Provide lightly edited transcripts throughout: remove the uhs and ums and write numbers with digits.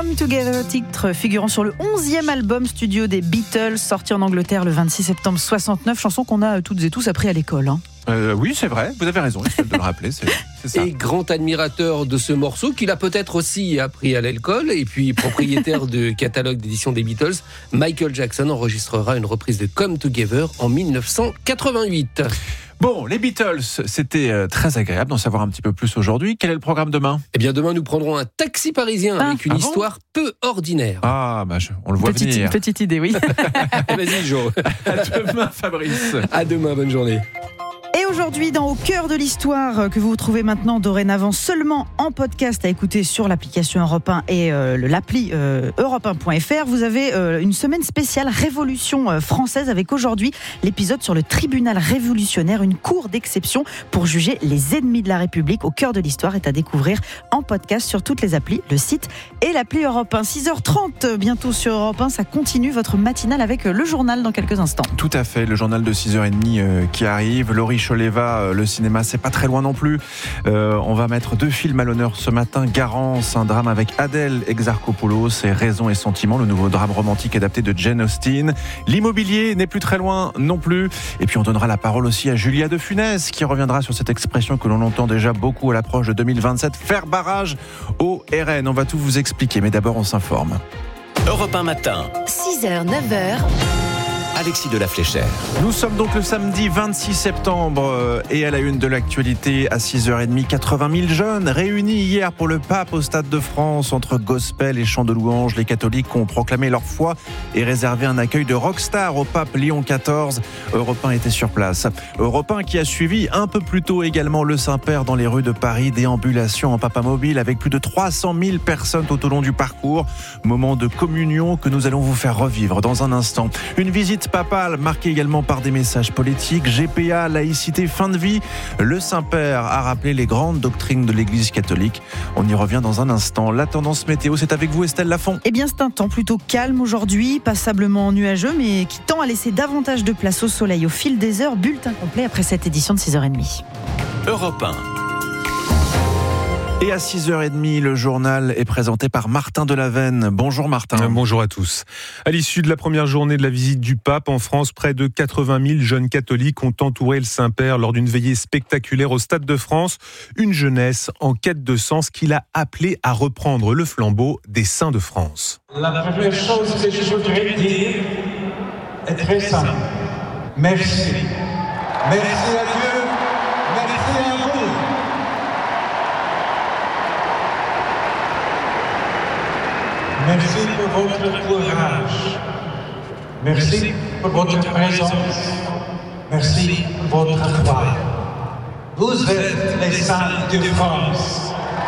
Come Together, titre figurant sur le 11e album studio des Beatles, sorti en Angleterre le 26 septembre 69, chanson qu'on a toutes et tous appris à l'école. Oui, c'est vrai, vous avez raison, il faut le rappeler, c'est ça. Et grand admirateur de ce morceau, qu'il a peut-être aussi appris à l'école, et puis propriétaire du catalogue d'édition des Beatles, Michael Jackson enregistrera une reprise de Come Together en 1988. Bon, les Beatles, c'était très agréable d'en savoir un petit peu plus aujourd'hui. Quel est le programme demain ? Eh bien, demain, nous prendrons un taxi parisien avec une histoire peu ordinaire. Ah, on le voit venir. Petite idée, oui. Vas-y, Jo. À demain, Fabrice. À demain, bonne journée. Et aujourd'hui, dans Au cœur de l'histoire, que vous retrouvez maintenant dorénavant seulement en podcast à écouter sur l'application Europe 1 et l'appli europe1.fr, vous avez une semaine spéciale Révolution française avec aujourd'hui l'épisode sur le tribunal révolutionnaire, une cour d'exception pour juger les ennemis de la République. Au cœur de l'histoire est à découvrir en podcast sur toutes les applis, le site et l'appli Europe 1. 6h30 bientôt sur Europe 1, ça continue votre matinale avec le journal dans quelques instants. Tout à fait, le journal de 6h30 qui arrive. Laurie Choleva, le cinéma, c'est pas très loin non plus. On va mettre 2 films à l'honneur ce matin. Garance, un drame avec Adèle Exarchopoulos et Raison et Sentiment, le nouveau drame romantique adapté de Jane Austen. L'immobilier n'est plus très loin non plus. Et puis on donnera la parole aussi à Julia de Funès qui reviendra sur cette expression que l'on entend déjà beaucoup à l'approche de 2027, faire barrage au RN. On va tout vous expliquer, mais d'abord on s'informe. Europe 1 matin. 6h, 9h. Alexis de la Fléchère. Nous sommes donc le samedi 26 septembre et à la une de l'actualité à 6h30, 80 000 jeunes réunis hier pour le pape au Stade de France. Entre gospel et chants de louanges, les catholiques ont proclamé leur foi et réservé un accueil de rockstar au pape Léon XIV. Europe 1 était sur place. Europe 1 qui a suivi un peu plus tôt également le Saint-Père dans les rues de Paris, déambulation en papamobile avec plus de 300 000 personnes tout au long du parcours. Moment de communion que nous allons vous faire revivre dans un instant. Une visite papale marquée également par des messages politiques, GPA, laïcité, fin de vie. Le Saint-Père a rappelé les grandes doctrines de l'Église catholique. On y revient dans un instant. La tendance météo, c'est avec vous Estelle Lafont. Eh bien c'est un temps plutôt calme aujourd'hui, passablement nuageux, mais qui tend à laisser davantage de place au soleil au fil des heures. Bulletin complet après cette édition de 6h30. Europe 1. Et à 6h30, le journal est présenté par Martin Delavenne. Bonjour Martin. Bonjour à tous. À l'issue de la première journée de la visite du pape en France, près de 80 000 jeunes catholiques ont entouré le Saint-Père lors d'une veillée spectaculaire au Stade de France. Une jeunesse en quête de sens qu'il a appelé à reprendre le flambeau des saints de France. La première chose que je voudrais dire est très simple. Merci. Merci à Dieu. Merci à vous. Merci pour votre courage. Merci pour votre présence. Merci pour votre foi. Vous êtes les saints de France.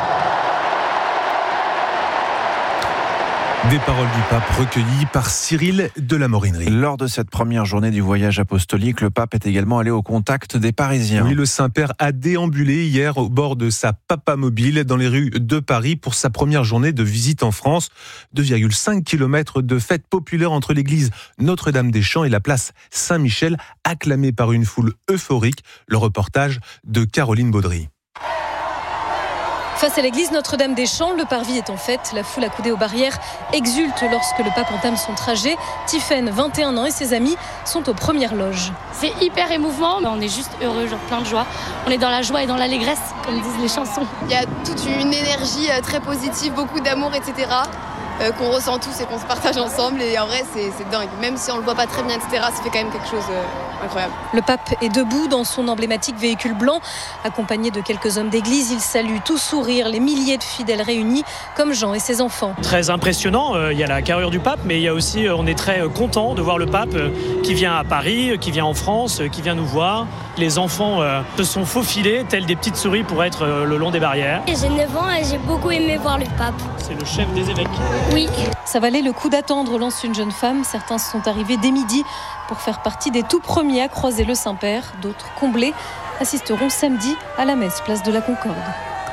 Des paroles du pape recueillies par Cyril de la Morinerie. Lors de cette première journée du voyage apostolique, le pape est également allé au contact des Parisiens. Oui, le Saint-Père a déambulé hier au bord de sa papamobile dans les rues de Paris pour sa première journée de visite en France. 2,5 km de fête populaire entre l'église Notre-Dame-des-Champs et la place Saint-Michel, acclamée par une foule euphorique. Le reportage de Caroline Baudry. Face à l'église Notre-Dame-des-Champs, le parvis est en fête. La foule accoudée aux barrières exulte lorsque le pape entame son trajet. Tiphaine, 21 ans, et ses amis sont aux premières loges. C'est hyper émouvant, mais on est juste heureux, genre plein de joie. On est dans la joie et dans l'allégresse, comme disent les chansons. Il y a toute une énergie très positive, beaucoup d'amour, etc. Qu'on ressent tous et qu'on se partage ensemble. Et en vrai, c'est dingue. Même si on le voit pas très bien, etc., ça fait quand même quelque chose incroyable. Le pape est debout dans son emblématique véhicule blanc. Accompagné de quelques hommes d'église, il salue tout sourire les milliers de fidèles réunis, comme Jean et ses enfants. Très impressionnant, il y a la carrure du pape, mais il y a aussi, on est très content de voir le pape qui vient à Paris, qui vient en France, qui vient nous voir. Les enfants se sont faufilés, tels des petites souris pour être le long des barrières. J'ai 9 ans et j'ai beaucoup aimé voir le pape. C'est le chef des évêques. Oui. Ça valait le coup d'attendre, lance une jeune femme. Certains sont arrivés dès midi pour faire partie des tout premiers à croiser le Saint-Père. D'autres, comblés, assisteront samedi à la messe place de la Concorde.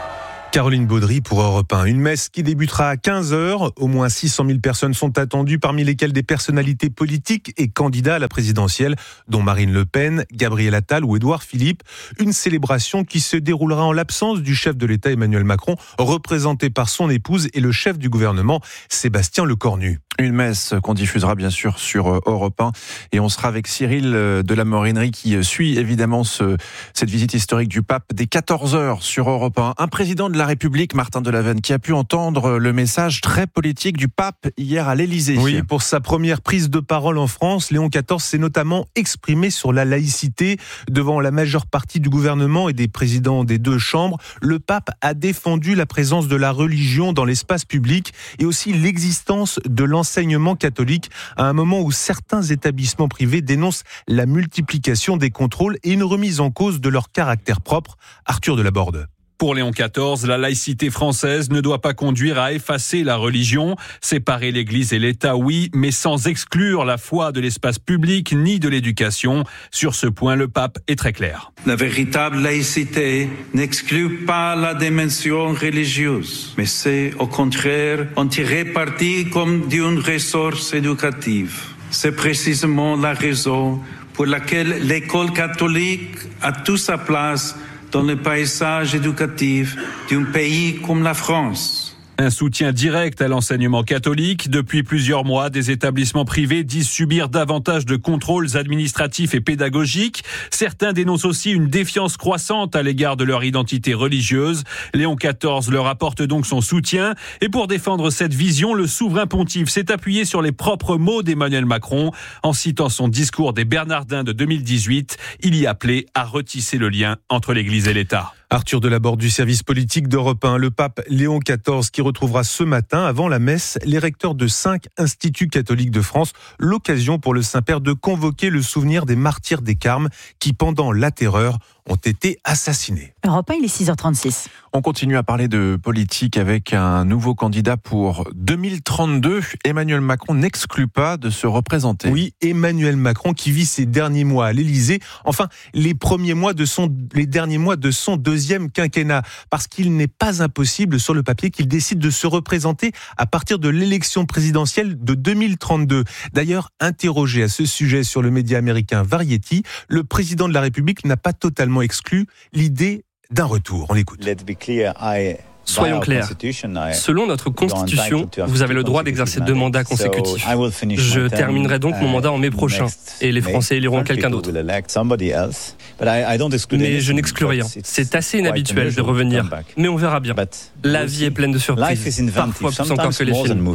Caroline Baudry pour Europe 1. Une messe qui débutera à 15h. Au moins 600 000 personnes sont attendues, parmi lesquelles des personnalités politiques et candidats à la présidentielle, dont Marine Le Pen, Gabriel Attal ou Édouard Philippe. Une célébration qui se déroulera en l'absence du chef de l'État Emmanuel Macron, représenté par son épouse et le chef du gouvernement, Sébastien Lecornu. Une messe qu'on diffusera bien sûr sur Europe 1 et on sera avec Cyril de la Morinerie qui suit évidemment cette visite historique du pape dès 14h sur Europe 1. Un président de la République, Martin Delaven, qui a pu entendre le message très politique du pape hier à l'Élysée. Oui, pour sa première prise de parole en France, Léon XIV s'est notamment exprimé sur la laïcité devant la majeure partie du gouvernement et des présidents des deux chambres. Le pape a défendu la présence de la religion dans l'espace public et aussi l'existence de l'enseignement catholique à un moment où certains établissements privés dénoncent la multiplication des contrôles et une remise en cause de leur caractère propre. Arthur Delaborde. Pour Léon XIV, la laïcité française ne doit pas conduire à effacer la religion. Séparer l'Église et l'État, oui, mais sans exclure la foi de l'espace public ni de l'éducation. Sur ce point, le pape est très clair. La véritable laïcité n'exclut pas la dimension religieuse, mais c'est au contraire en tirer parti comme d'une ressource éducative. C'est précisément la raison pour laquelle l'école catholique a toute sa place dans le paysage éducatif d'un pays comme la France. Un soutien direct à l'enseignement catholique. Depuis plusieurs mois, des établissements privés disent subir davantage de contrôles administratifs et pédagogiques. Certains dénoncent aussi une défiance croissante à l'égard de leur identité religieuse. Léon XIV leur apporte donc son soutien. Et pour défendre cette vision, le souverain pontife s'est appuyé sur les propres mots d'Emmanuel Macron. En citant son discours des Bernardins de 2018, il y appelait à retisser le lien entre l'Église et l'État. Arthur Delaborde du service politique d'Europe 1. Le pape Léon XIV qui retrouvera ce matin, avant la messe, les recteurs de 5 instituts catholiques de France. L'occasion pour le Saint-Père de convoquer le souvenir des martyrs des Carmes qui, pendant la Terreur, ont été assassinés. Europe 1, il est 6h36. On continue à parler de politique avec un nouveau candidat pour 2032. Emmanuel Macron n'exclut pas de se représenter. Oui, Emmanuel Macron qui vit ses derniers mois à l'Élysée. Enfin, les derniers mois de son deuxième quinquennat. Parce qu'il n'est pas impossible sur le papier qu'il décide de se représenter à partir de l'élection présidentielle de 2032. D'ailleurs, interrogé à ce sujet sur le média américain Variety, le président de la République n'a pas totalement exclu l'idée d'un retour. On l'écoute. Soyons clairs. Selon notre Constitution, vous avez le droit d'exercer 2 mandats consécutifs. Je terminerai donc mon mandat en mai prochain et les Français éliront quelqu'un d'autre. Mais je n'exclus rien. C'est assez inhabituel de revenir, mais on verra bien. La vie est pleine de surprises, parfois plus encore que les films.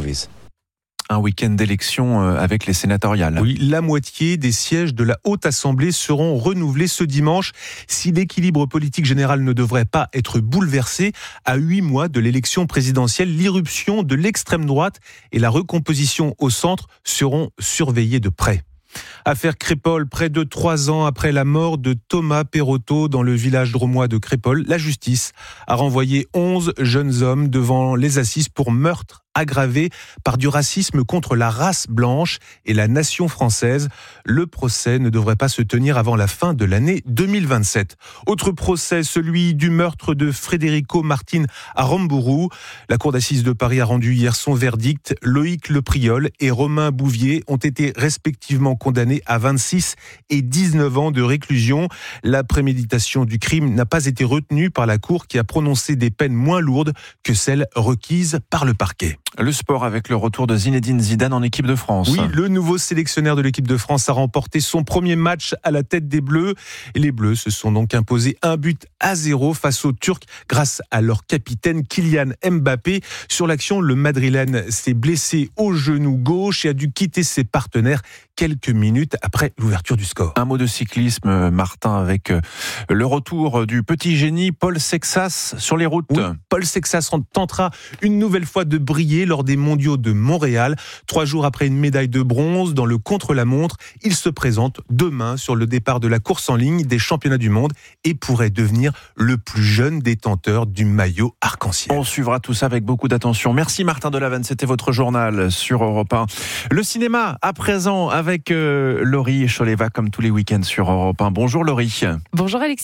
Un week-end d'élection avec les sénatoriales. Oui, la moitié des sièges de la Haute Assemblée seront renouvelés ce dimanche. Si l'équilibre politique général ne devrait pas être bouleversé, à 8 mois de l'élection présidentielle, l'irruption de l'extrême droite et la recomposition au centre seront surveillées de près. Affaire Crépol, près de 3 ans après la mort de Thomas Perrotto dans le village drômois de Crépol, la justice a renvoyé 11 jeunes hommes devant les assises pour meurtre aggravé par du racisme contre la race blanche et la nation française. Le procès ne devrait pas se tenir avant la fin de l'année 2027. Autre procès, celui du meurtre de Federico Martin à Rambourou. La cour d'assises de Paris a rendu hier son verdict. Loïc Lepriol et Romain Bouvier ont été respectivement condamnés à 26 et 19 ans de réclusion. La préméditation du crime n'a pas été retenue par la cour qui a prononcé des peines moins lourdes que celles requises par le parquet. Le sport avec le retour de Zinedine Zidane en équipe de France. Oui, le nouveau sélectionneur de l'équipe de France a remporté son premier match à la tête des Bleus. Et les Bleus se sont donc imposés 1-0 face aux Turcs grâce à leur capitaine Kylian Mbappé. Sur l'action, le Madrilène s'est blessé au genou gauche et a dû quitter ses partenaires quelques minutes après l'ouverture du score. Un mot de cyclisme, Martin, avec le retour du petit génie Paul Sexas sur les routes. Oui, Paul Sexas tentera une nouvelle fois de briller lors des mondiaux de Montréal. 3 jours après une médaille de bronze dans le contre-la-montre, il se présente demain sur le départ de la course en ligne des championnats du monde et pourrait devenir le plus jeune détenteur du maillot arc-en-ciel. On suivra tout ça avec beaucoup d'attention. Merci Martin Delaven, c'était votre journal sur Europe 1. Le cinéma à présent avec Laurie Choleva comme tous les week-ends sur Europe 1. Bonjour Laurie. Bonjour Alexis.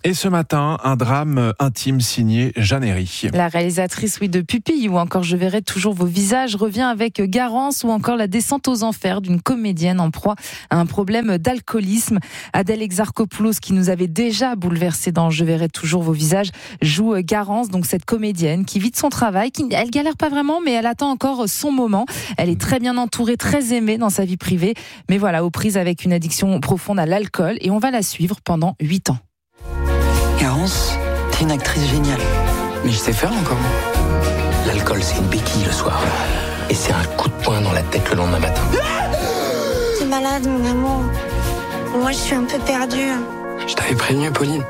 Et ce matin, un drame intime signé Jeanne Herry. La réalisatrice de Pupille ou encore Je verrai toujours vos visages revient avec Garance ou encore La descente aux enfers d'une comédienne en proie à un problème d'alcoolisme. Adèle Exarchopoulos, qui nous avait déjà bouleversé dans Je verrai toujours vos visages, joue Garance, donc cette comédienne qui vit de son travail, elle galère pas vraiment mais elle attend encore son moment. Elle est très bien entourée, très aimée dans sa vie privée, mais voilà, aux prises avec une addiction profonde à l'alcool, et on va la suivre pendant 8 ans. Garance, t'es une actrice géniale. Mais je sais faire encore. L'alcool, c'est une béquille le soir. Et c'est un coup de poing dans la tête le lendemain matin. T'es malade, mon amour. Moi, je suis un peu perdue. Je t'avais prévenu, Pauline.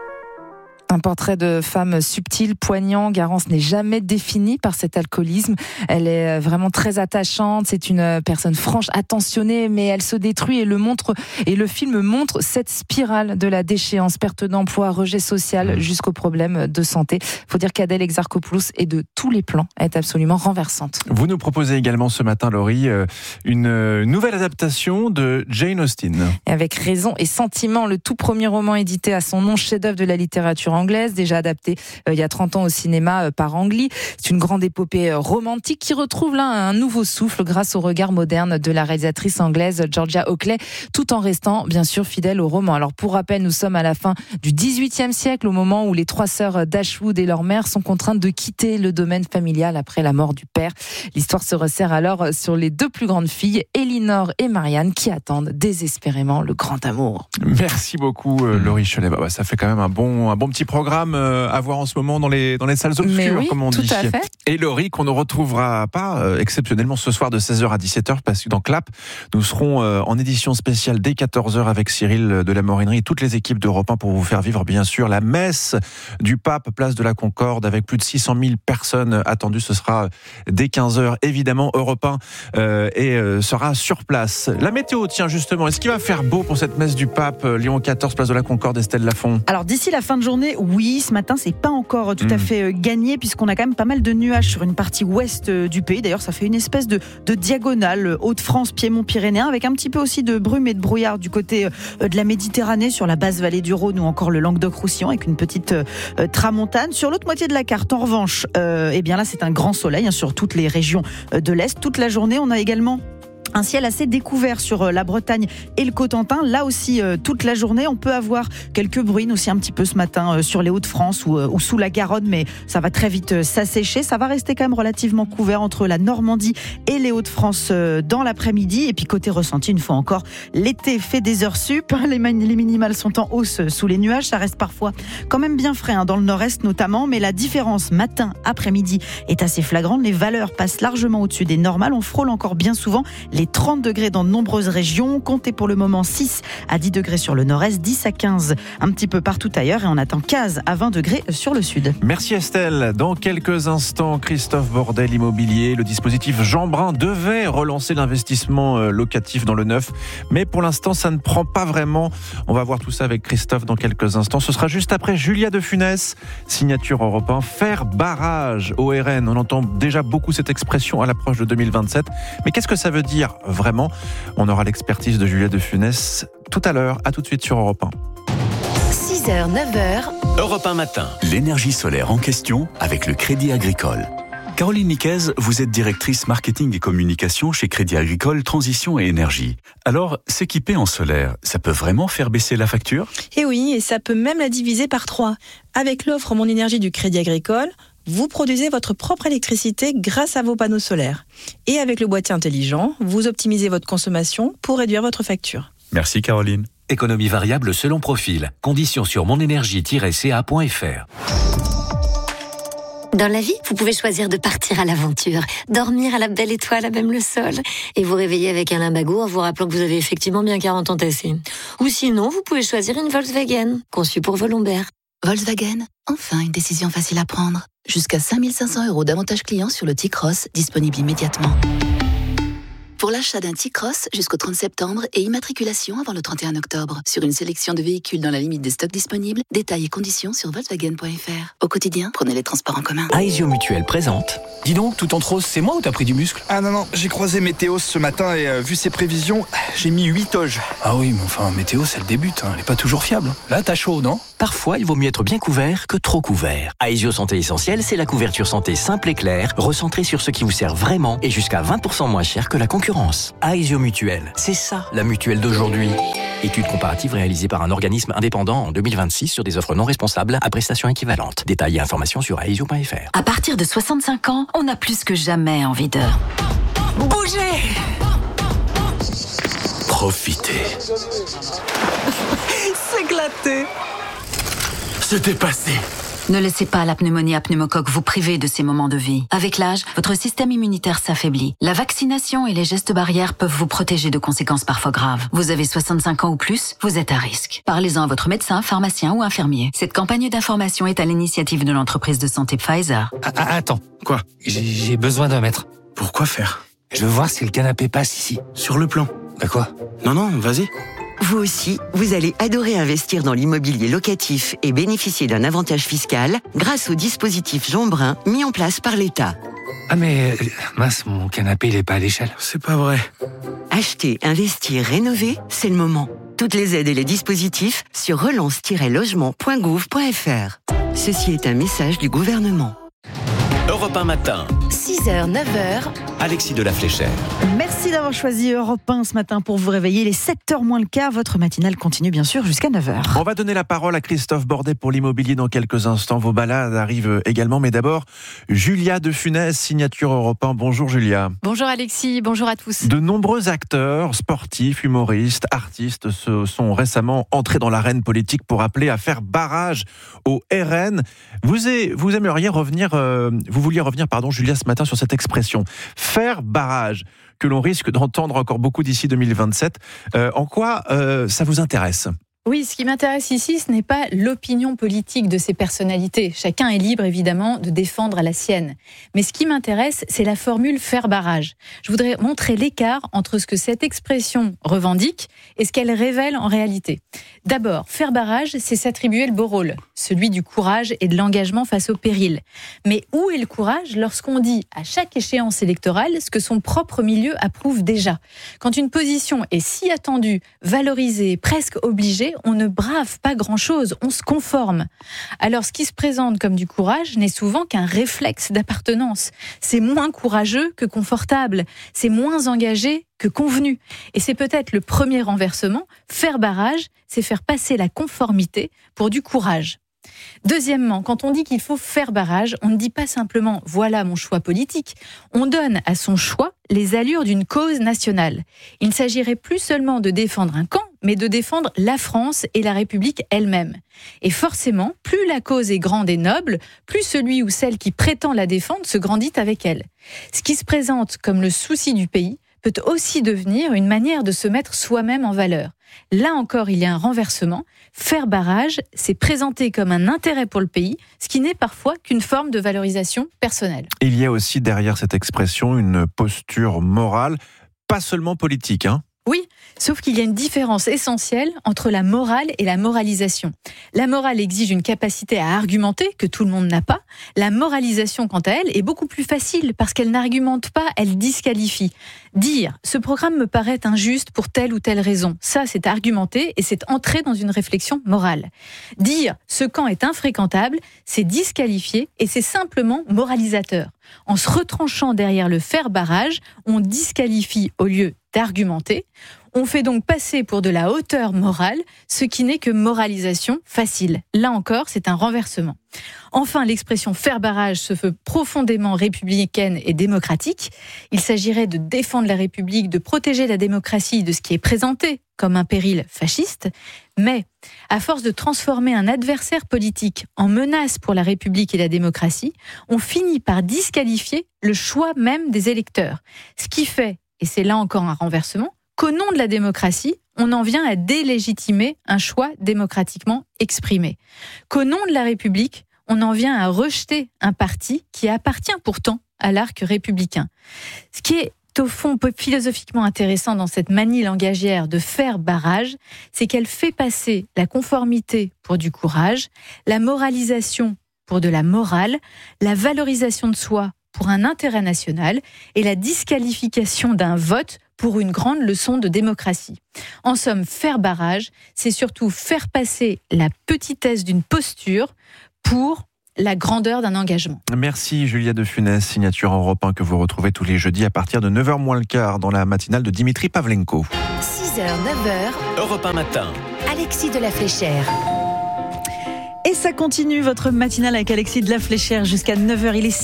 Un portrait de femme subtile, poignant. Garance n'est jamais définie par cet alcoolisme. Elle est vraiment très attachante. C'est une personne franche, attentionnée, mais elle se détruit et le film montre cette spirale de la déchéance, perte d'emploi, rejet social, jusqu'aux problèmes de santé. Faut dire qu'Adèle Exarchopoulos est de tous les plans, est absolument renversante. Vous nous proposez également ce matin, Laurie, une nouvelle adaptation de Jane Austen. Et avec Raison et Sentiment, le tout premier roman édité à son nom, chef-d'œuvre de la littérature anglaise, déjà adapté il y a 30 ans au cinéma par Ang Lee. C'est une grande épopée romantique qui retrouve là un nouveau souffle grâce au regard moderne de la réalisatrice anglaise Georgia Oakley, tout en restant bien sûr fidèle au roman. Alors pour rappel, nous sommes à la fin du XVIIIe siècle, au moment où les 3 sœurs Dashwood et leur mère sont contraintes de quitter le domaine familial après la mort du père. L'histoire se resserre alors sur les 2 plus grandes filles, Elinor et Marianne, qui attendent désespérément le grand amour. Merci beaucoup, Laurie Cholet. Ça fait quand même un bon petit programme à voir en ce moment dans les salles obscures, oui, comme on dit. Tout à fait. Et Laurie, qu'on ne retrouvera pas exceptionnellement ce soir de 16h à 17h, parce que dans Clap, nous serons en édition spéciale dès 14h avec Cyril de la Morinerie et toutes les équipes d'Europe 1 pour vous faire vivre bien sûr la messe du pape, place de la Concorde, avec plus de 600 000 personnes attendues. Ce sera dès 15h, évidemment. Europe 1 sera sur place. La météo, tiens justement, est-ce qu'il va faire beau pour cette messe du pape, Léon XIV, place de la Concorde, Estelle Lafont? Alors d'ici la fin de journée, oui, ce matin c'est pas encore tout à fait gagné, puisqu'on a quand même pas mal de nuages sur une partie ouest du pays. D'ailleurs ça fait une espèce de diagonale, Hauts-de-France, Piémont-Pyrénéen, avec un petit peu aussi de brume et de brouillard du côté de la Méditerranée, sur la basse vallée du Rhône ou encore le Languedoc-Roussillon, avec une petite tramontane. Sur l'autre moitié de la carte, en revanche, eh bien là c'est un grand soleil sur toutes les régions de l'Est. Toute la journée, on a également un ciel assez découvert sur la Bretagne et le Cotentin. Là aussi, toute la journée, on peut avoir quelques bruines aussi un petit peu ce matin sur les Hauts-de-France ou sous la Garonne, mais ça va très vite s'assécher. Ça va rester quand même relativement couvert entre la Normandie et les Hauts-de-France dans l'après-midi. Et puis côté ressenti, une fois encore, l'été fait des heures sup. Les minimales sont en hausse sous les nuages. Ça reste parfois quand même bien frais dans le nord-est notamment, mais la différence matin-après-midi est assez flagrante. Les valeurs passent largement au-dessus des normales. On frôle encore bien souvent les 30 degrés dans de nombreuses régions. Comptez pour le moment 6 à 10 degrés sur le nord-est, 10 à 15 un petit peu partout ailleurs, et on attend 15 à 20 degrés sur le sud. Merci Estelle. Dans quelques instants, Christophe Bordet, l'immobilier, le dispositif Jean Brun devait relancer l'investissement locatif dans le neuf, mais pour l'instant ça ne prend pas vraiment. On va voir tout ça avec Christophe dans quelques instants. Ce sera juste après Julia de Funès, signature Europe 1, faire barrage au RN. On entend déjà beaucoup cette expression à l'approche de 2027, mais qu'est-ce que ça veut dire vraiment? On aura l'expertise de Julia de Funès tout à l'heure. À tout de suite sur Europe 1. 6h, 9h. Europe 1 matin. L'énergie solaire en question avec le Crédit Agricole. Caroline Niquez, vous êtes directrice marketing et communication chez Crédit Agricole Transition et Énergie. Alors, s'équiper en solaire, ça peut vraiment faire baisser la facture? Eh oui, et ça peut même la diviser par 3. Avec l'offre Mon Énergie du Crédit Agricole, vous produisez votre propre électricité grâce à vos panneaux solaires. Et avec le boîtier intelligent, vous optimisez votre consommation pour réduire votre facture. Merci Caroline. Économie variable selon profil. Conditions sur monénergie-ca.fr. Dans la vie, vous pouvez choisir de partir à l'aventure, dormir à la belle étoile à même le sol, et vous réveiller avec un limbago en vous rappelant que vous avez effectivement bien 40 ans tassés. Ou sinon, vous pouvez choisir une Volkswagen, conçue pour vos lombaires. Volkswagen, enfin une décision facile à prendre. Jusqu'à 5 500 € d'avantages clients sur le T-Cross, disponible immédiatement. Pour l'achat d'un T-Cross jusqu'au 30 septembre et immatriculation avant le 31 octobre. Sur une sélection de véhicules dans la limite des stocks disponibles, détails et conditions sur Volkswagen.fr. Au quotidien, prenez les transports en commun. Aesio Mutuelle présente. Dis donc, tout en rose, c'est moi ou t'as pris du muscle? Ah non, j'ai croisé Météos ce matin et vu ses prévisions, j'ai mis 8 oges. Ah oui, mais enfin, Météos, elle débute, elle est pas toujours fiable. Là, t'as chaud, non? Parfois, il vaut mieux être bien couvert que trop couvert. Aesio Santé Essentielle, c'est la couverture santé simple et claire, recentrée sur ce qui vous sert vraiment et jusqu'à 20% moins cher que la concurrence. Aesio Mutuelle, c'est ça, la mutuelle d'aujourd'hui. Étude comparative réalisée par un organisme indépendant en 2026 sur des offres non responsables à prestations équivalentes. Détails et informations sur aesio.fr. À partir de 65 ans, on a plus que jamais envie de bouger. Profitez. S'éclater. Se dépasser. Ne laissez pas la pneumonie à pneumocoque vous priver de ces moments de vie. Avec l'âge, votre système immunitaire s'affaiblit. La vaccination et les gestes barrières peuvent vous protéger de conséquences parfois graves. Vous avez 65 ans ou plus, vous êtes à risque. Parlez-en à votre médecin, pharmacien ou infirmier. Cette campagne d'information est à l'initiative de l'entreprise de santé Pfizer. Attends, quoi? J'ai besoin d'un mètre. Pourquoi faire? Je veux voir si le canapé passe ici. Sur le plan. Bah quoi? Non, vas-y. Vous aussi, vous allez adorer investir dans l'immobilier locatif et bénéficier d'un avantage fiscal grâce au dispositif Jean Brun mis en place par l'État. Ah mais, mince, mon canapé il est pas à l'échelle. C'est pas vrai. Acheter, investir, rénover, c'est le moment. Toutes les aides et les dispositifs sur relance-logement.gouv.fr. Ceci est un message du gouvernement. Europe 1 matin. 6h, 9h. Alexis de la Fléchère. Merci d'avoir choisi Europe 1 ce matin pour vous réveiller. Les 7h moins le quart, votre matinale continue bien sûr jusqu'à 9h. On va donner la parole à Christophe Bordet pour l'immobilier dans quelques instants. Vos balades arrivent également, mais d'abord, Julia de Funès, signature Europe 1. Bonjour Julia. Bonjour Alexis, bonjour à tous. De nombreux acteurs, sportifs, humoristes, artistes se sont récemment entrés dans l'arène politique pour appeler à faire barrage au RN. Vous aimeriez revenir, vous vouliez revenir, Julia, ce matin sur cette expression, faire barrage, que l'on risque d'entendre encore beaucoup d'ici 2027. En quoi ça vous intéresse ? Oui, ce qui m'intéresse ici, ce n'est pas l'opinion politique de ces personnalités. Chacun est libre, évidemment, de défendre la sienne. Mais ce qui m'intéresse, c'est la formule « faire barrage ». Je voudrais montrer l'écart entre ce que cette expression revendique et ce qu'elle révèle en réalité. D'abord, faire barrage, c'est s'attribuer le beau rôle, celui du courage et de l'engagement face au péril. Mais où est le courage lorsqu'on dit à chaque échéance électorale ce que son propre milieu approuve déjà ? Quand une position est si attendue, valorisée, presque obligée, on ne brave pas grand-chose, on se conforme. Alors ce qui se présente comme du courage n'est souvent qu'un réflexe d'appartenance. C'est moins courageux que confortable, c'est moins engagé que convenu. Et c'est peut-être le premier renversement. Faire barrage, c'est faire passer la conformité pour du courage. Deuxièmement, quand on dit qu'il faut faire barrage, on ne dit pas simplement « voilà mon choix politique ». On donne à son choix les allures d'une cause nationale. Il ne s'agirait plus seulement de défendre un camp, mais de défendre la France et la République elle-même. Et forcément, plus la cause est grande et noble, plus celui ou celle qui prétend la défendre se grandit avec elle. Ce qui se présente comme le souci du pays peut aussi devenir une manière de se mettre soi-même en valeur. Là encore, il y a un renversement. Faire barrage, c'est présenter comme un intérêt pour le pays, ce qui n'est parfois qu'une forme de valorisation personnelle. Il y a aussi derrière cette expression une posture morale, pas seulement politique, hein ? Oui, sauf qu'il y a une différence essentielle entre la morale et la moralisation. La morale exige une capacité à argumenter que tout le monde n'a pas. La moralisation, quant à elle, est beaucoup plus facile parce qu'elle n'argumente pas, elle disqualifie. Dire « ce programme me paraît injuste pour telle ou telle raison », ça c'est argumenter et c'est entrer dans une réflexion morale. Dire « ce camp est infréquentable », c'est disqualifier et c'est simplement moralisateur. En se retranchant derrière le faire barrage, on disqualifie au lieu d'argumenter. On fait donc passer pour de la hauteur morale, ce qui n'est que moralisation facile. Là encore, c'est un renversement. Enfin, l'expression « faire barrage » se veut profondément républicaine et démocratique. Il s'agirait de défendre la République, de protéger la démocratie de ce qui est présenté comme un péril fasciste. Mais, à force de transformer un adversaire politique en menace pour la République et la démocratie, on finit par disqualifier le choix même des électeurs. Ce qui fait, et c'est là encore un renversement, qu'au nom de la démocratie, on en vient à délégitimer un choix démocratiquement exprimé. Qu'au nom de la République, on en vient à rejeter un parti qui appartient pourtant à l'arc républicain. Ce qui est est au fond philosophiquement intéressant dans cette manie langagière de faire barrage, c'est qu'elle fait passer la conformité pour du courage, la moralisation pour de la morale, la valorisation de soi pour un intérêt national et la disqualification d'un vote pour une grande leçon de démocratie. En somme, faire barrage, c'est surtout faire passer la petitesse d'une posture pour la grandeur d'un engagement. Merci Julia de Funès, signature Europe 1 que vous retrouvez tous les jeudis à partir de 9h moins le quart dans la matinale de Dimitri Pavlenko. 6h, 9h, Europe 1 matin. Alexis de la Fléchère. Et ça continue votre matinale avec Alexis de la Fléchère jusqu'à 9h. Il est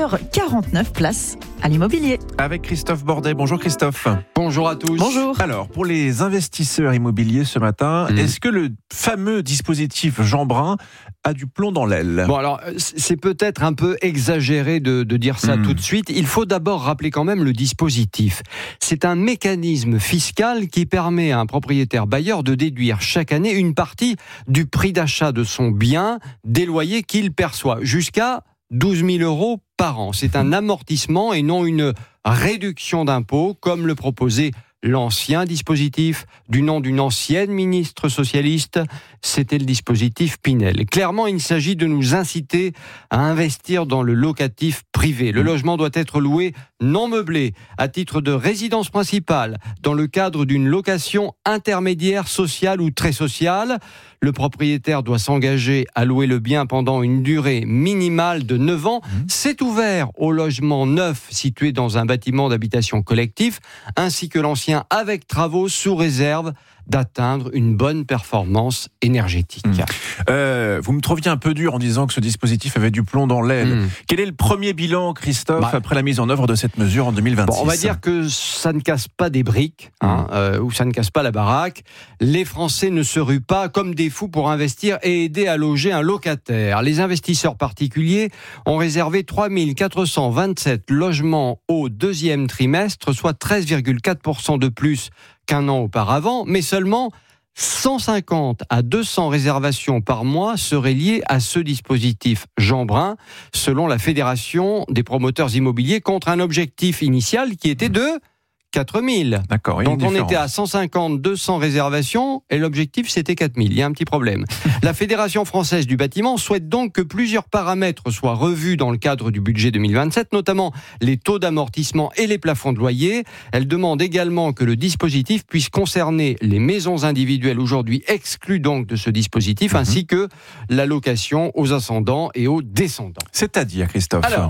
6h49, place à l'immobilier. Avec Christophe Bordet. Bonjour Christophe. Bonjour à tous. Bonjour. Alors, pour les investisseurs immobiliers ce matin, est-ce que le fameux dispositif Jeanbrun a du plomb dans l'aile ? Bon, alors, c'est peut-être un peu exagéré de dire ça tout de suite. Il faut d'abord rappeler quand même le dispositif. C'est un mécanisme fiscal qui permet à un propriétaire bailleur de déduire chaque année une partie du prix d'achat de son bien des loyers qu'il perçoit, jusqu'à 12 000 euros par an. C'est un amortissement et non une réduction d'impôt, comme le proposait l'ancien dispositif du nom d'une ancienne ministre socialiste. C'était le dispositif Pinel. Clairement, il s'agit de nous inciter à investir dans le locatif privé. Le logement doit être loué non meublé, à titre de résidence principale, dans le cadre d'une location intermédiaire sociale ou très sociale. Le propriétaire doit s'engager à louer le bien pendant une durée minimale de 9 ans. C'est ouvert aux logements neufs situés dans un bâtiment d'habitation collectif, ainsi que l'ancien avec travaux, sous réserve d'atteindre une bonne performance énergétique. Vous me trouviez un peu dur en disant que ce dispositif avait du plomb dans l'aile. Quel est le premier bilan, Christophe, après la mise en œuvre de cette mesure en 2026 ? On va dire que ça ne casse pas des briques, ou ça ne casse pas la baraque. Les Français ne se ruent pas comme des fous pour investir et aider à loger un locataire. Les investisseurs particuliers ont réservé 3 427 logements au deuxième trimestre, soit 13,4% de plus qu'un an auparavant, mais seulement 150 à 200 réservations par mois seraient liées à ce dispositif Jeanbrun, selon la Fédération des promoteurs immobiliers, contre un objectif initial qui était de 4 000. D'accord. Donc on était à 150, 200 réservations et l'objectif c'était 4 000. Il y a un petit problème. La Fédération française du bâtiment souhaite donc que plusieurs paramètres soient revus dans le cadre du budget 2027, notamment les taux d'amortissement et les plafonds de loyer. Elle demande également que le dispositif puisse concerner les maisons individuelles aujourd'hui exclues donc de ce dispositif, ainsi que la location aux ascendants et aux descendants. C'est-à-dire, Christophe ? Alors,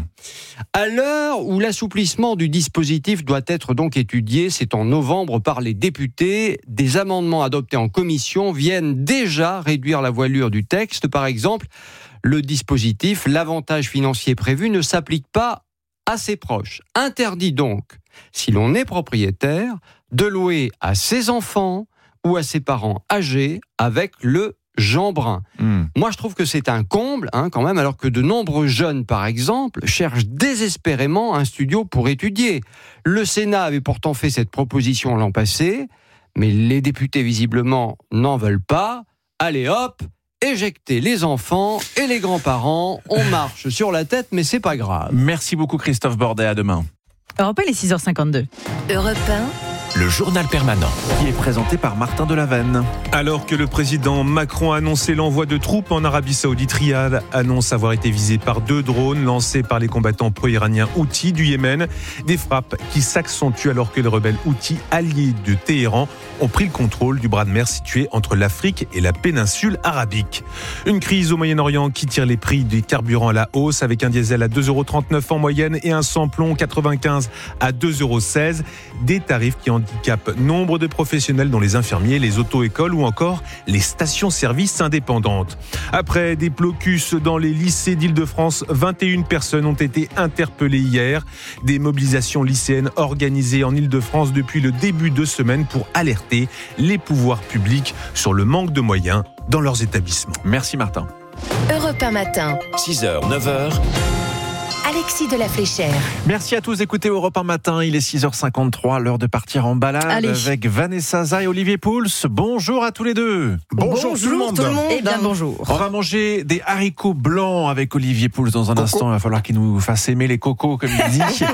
à l'heure où l'assouplissement du dispositif doit être donc étudié, c'est en novembre par les députés, des amendements adoptés en commission viennent déjà réduire la voilure du texte. Par exemple, le dispositif, l'avantage financier prévu ne s'applique pas à ses proches. Interdit donc, si l'on est propriétaire, de louer à ses enfants ou à ses parents âgés avec le Jeanbrun. Moi, je trouve que c'est un comble, quand même, alors que de nombreux jeunes, par exemple, cherchent désespérément un studio pour étudier. Le Sénat avait pourtant fait cette proposition l'an passé, mais les députés, visiblement, n'en veulent pas. Allez hop, éjecter les enfants et les grands-parents. On marche sur la tête, mais c'est pas grave. Merci beaucoup Christophe Bordet, à demain. Europe 1, il est 6h52. Europe 1. Le journal permanent. Qui est présenté par Martin Delavenne. Alors que le président Macron a annoncé l'envoi de troupes en Arabie Saoudite, Riyad annonce avoir été visé par 2 drones lancés par les combattants pro-iraniens Houthis du Yémen. Des frappes qui s'accentuent alors que les rebelles Houthis alliés de Téhéran ont pris le contrôle du bras de mer situé entre l'Afrique et la péninsule arabique. Une crise au Moyen-Orient qui tire les prix des carburants à la hausse, avec un diesel à 2,39 € en moyenne et un sans-plomb 95 à 2,16 €. Des tarifs qui handicapent nombre de professionnels dont les infirmiers, les auto-écoles ou encore les stations-service indépendantes. Après des blocus dans les lycées d'Île-de-France, 21 personnes ont été interpellées hier. Des mobilisations lycéennes organisées en Île-de-France depuis le début de semaine pour alerter les pouvoirs publics sur le manque de moyens dans leurs établissements. Merci Martin. Europe 1 matin. 6h, 9h. Alexis de la Fléchère. Merci à tous d'écouter Europe 1 matin. Il est 6h53, l'heure de partir en balade. Allez. Avec Vanessa Zah et Olivier Pouls. Bonjour à tous les deux. Bonjour tout le monde. Eh bien bonjour. On va manger des haricots blancs avec Olivier Pouls dans un instant. Il va falloir qu'il nous fasse aimer les cocos, comme il dit.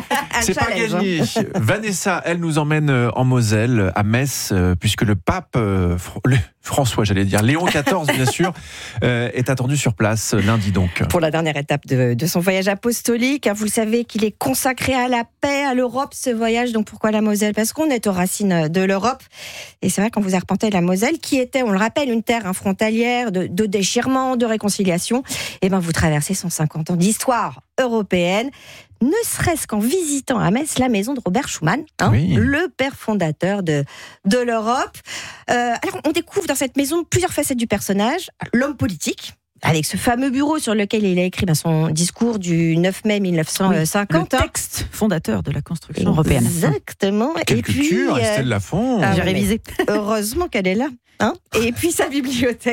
C'est pas gagné. Vanessa, elle nous emmène en Moselle, à Metz, puisque le pape François, Léon XIV, bien sûr, est attendu sur place lundi donc. Pour la dernière étape de son voyage apostolique, vous le savez qu'il est consacré à la paix, à l'Europe, ce voyage. Donc pourquoi la Moselle ? Parce qu'on est aux racines de l'Europe. Et c'est vrai, quand vous arpentez la Moselle, qui était, on le rappelle, une terre frontalière de déchirement, de réconciliation, et vous traversez 150 ans d'histoire européenne, ne serait-ce qu'en visitant à Metz la maison de Robert Schuman, le père fondateur de l'Europe. Alors, on découvre dans cette maison plusieurs facettes du personnage. L'homme politique, avec ce fameux bureau sur lequel il a écrit son discours du 9 mai 1950. Le texte fondateur de la construction européenne. Exactement. Quelle culture, Estelle Lafont. J'ai révisé. Heureusement qu'elle est là. Et puis sa bibliothèque